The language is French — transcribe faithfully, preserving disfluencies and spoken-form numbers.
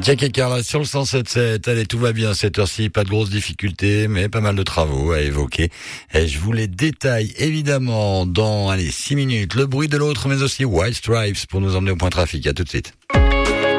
Jackie Carla sur le cent sept sept. Allez, tout va bien à cette heure-ci, pas de grosses difficultés, mais pas mal de travaux à évoquer. Et je vous les détaille évidemment dans, allez, six minutes. Le bruit de l'autre, mais aussi White Stripes pour nous emmener au point trafic. À tout de suite.